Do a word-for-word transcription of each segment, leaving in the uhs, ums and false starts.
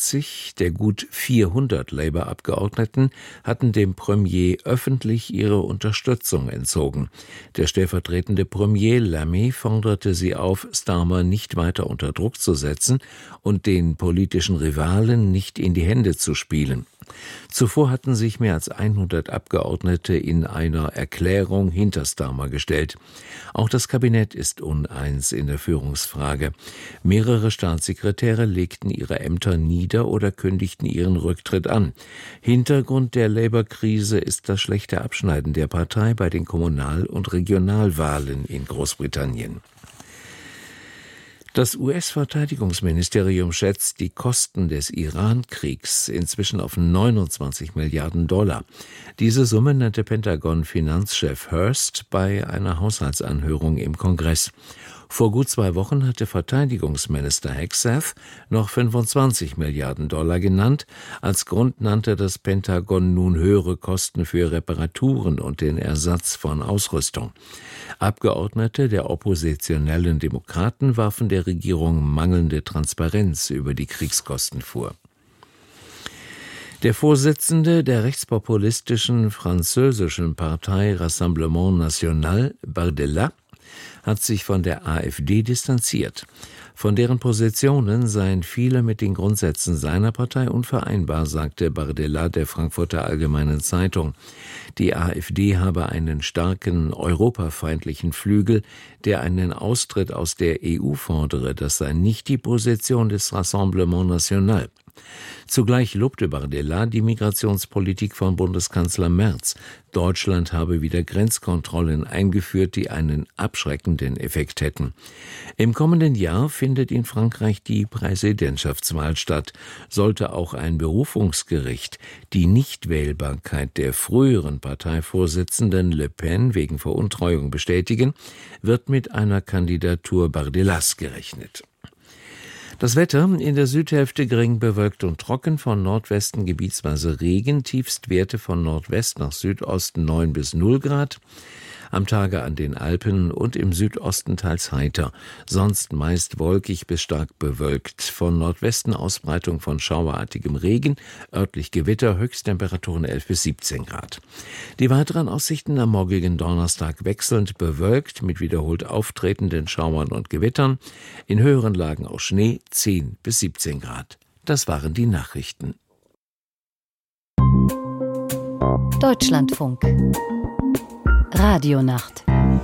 achtzig der gut vierhundert Labour-Abgeordneten hatten dem Premier öffentlich ihre Unterstützung entzogen. Der stellvertretende Premier Lammy forderte sie auf, Starmer nicht weiter unter Druck zu setzen und den politischen Rivalen nicht in die Hände zu spielen. Zuvor hatten sich mehr als hundert Abgeordnete in einer Erklärung hinter Starmer gestellt. Auch das Kabinett ist uneins in der Führungsfrage. Mehrere Staatssekretäre legten ihre Ämter nieder oder kündigten ihren Rücktritt an. Hintergrund der Labour-Krise ist das schlechte Abschneiden der Partei bei den Kommunal- und Regionalwahlen in Großbritannien. Das U S-Verteidigungsministerium schätzt die Kosten des Iran-Kriegs inzwischen auf neunundzwanzig Milliarden Dollar. Diese Summe nannte Pentagon-Finanzchef Hurst bei einer Haushaltsanhörung im Kongress. Vor gut zwei Wochen hatte Verteidigungsminister Hegseth noch fünfundzwanzig Milliarden Dollar genannt. Als Grund nannte das Pentagon nun höhere Kosten für Reparaturen und den Ersatz von Ausrüstung. Abgeordnete der oppositionellen Demokraten warfen der Regierung mangelnde Transparenz über die Kriegskosten vor. Der Vorsitzende der rechtspopulistischen französischen Partei Rassemblement National, Bardella, hat sich von der AfD distanziert. Von deren Positionen seien viele mit den Grundsätzen seiner Partei unvereinbar, sagte Bardella der Frankfurter Allgemeinen Zeitung. Die AfD habe einen starken europafeindlichen Flügel, der einen Austritt aus der E U fordere. Das sei nicht die Position des Rassemblement National. Zugleich lobte Bardella die Migrationspolitik von Bundeskanzler Merz. Deutschland habe wieder Grenzkontrollen eingeführt, die einen abschreckenden Effekt hätten. Im kommenden Jahr findet in Frankreich die Präsidentschaftswahl statt. Sollte auch ein Berufungsgericht die Nichtwählbarkeit der früheren Parteivorsitzenden Le Pen wegen Veruntreuung bestätigen, wird mit einer Kandidatur Bardellas gerechnet. Das Wetter: in der Südhälfte gering bewölkt und trocken, von Nordwesten gebietsweise Regen, Tiefstwerte von Nordwest nach Südosten neun bis null Grad. Am Tage an den Alpen und im Südosten teils heiter, sonst meist wolkig bis stark bewölkt. Von Nordwesten Ausbreitung von schauerartigem Regen, örtlich Gewitter, Höchsttemperaturen elf bis siebzehn Grad. Die weiteren Aussichten: am morgigen Donnerstag wechselnd bewölkt mit wiederholt auftretenden Schauern und Gewittern, in höheren Lagen auch Schnee, zehn bis siebzehn Grad. Das waren die Nachrichten. Deutschlandfunk Radionacht.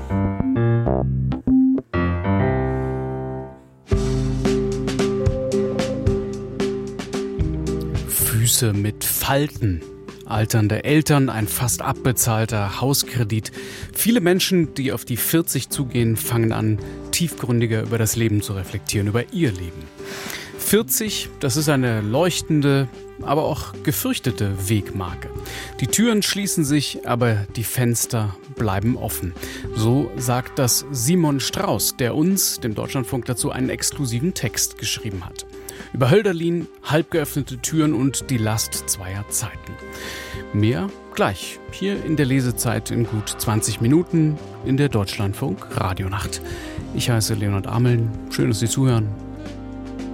Füße mit Falten, alternde Eltern, ein fast abbezahlter Hauskredit. Viele Menschen, die auf die vierzig zugehen, fangen an, tiefgründiger über das Leben zu reflektieren, über ihr Leben. vierzig, das ist eine leuchtende, aber auch gefürchtete Wegmarke. Die Türen schließen sich, aber die Fenster bleiben offen. So sagt das Simon Strauß, der uns, dem Deutschlandfunk, dazu einen exklusiven Text geschrieben hat. Über Hölderlin, halb geöffnete Türen und die Last zweier Zeiten. Mehr gleich, hier in der Lesezeit in gut zwanzig Minuten in der Deutschlandfunk Radionacht. Ich heiße Leonhard Ameln. Schön, dass Sie zuhören.